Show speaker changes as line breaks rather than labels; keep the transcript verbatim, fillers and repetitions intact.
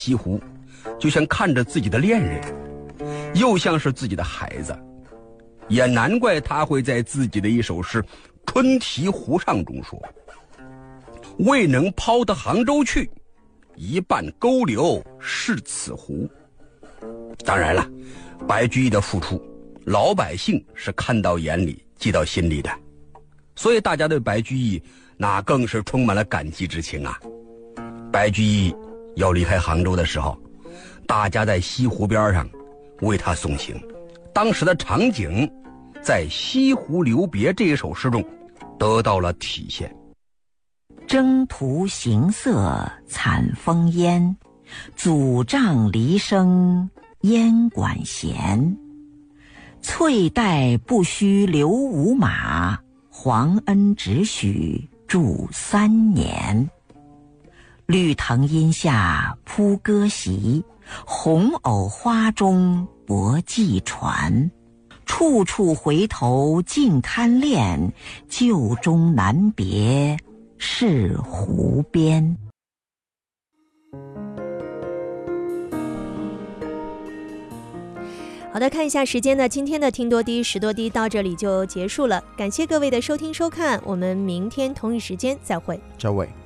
西湖就像看着自己的恋人，又像是自己的孩子，也难怪他会在自己的一首诗《春题湖上》中说：未能抛得杭州去，一半勾留是此湖。当然了，白居易的付出老百姓是看到眼里记到心里的，所以大家对白居易那更是充满了感激之情啊。白居易要离开杭州的时候，大家在西湖边上为他送行，当时的场景在《西湖留别》这一首诗中得到了体现。
征途行色惨风烟，阻杖离声烟管弦。翠带不须留五马，皇恩只许住三年。绿藤阴下铺歌席，红藕花中泊寄船。处处回头尽贪恋，旧中难别是湖边。
好的，看一下时间呢，今天的听多低识多低到这里就结束了，感谢各位的收听收看，我们明天同一时间再会。
再会。